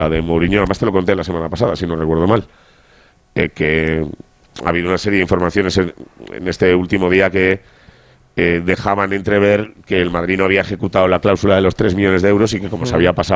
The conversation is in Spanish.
La de Mourinho, además te lo conté la semana pasada, si no recuerdo mal. Que ha habido una serie de informaciones en este último día que dejaban entrever que el Madrid no había ejecutado la cláusula de los 3 millones de euros y que como se había pasado